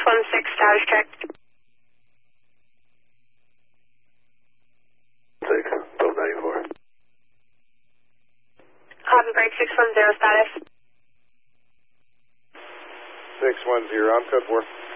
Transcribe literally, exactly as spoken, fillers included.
one six, status check. six, twelve ninety-four. Copy, break six one zero, status. six one zero, I'm code four.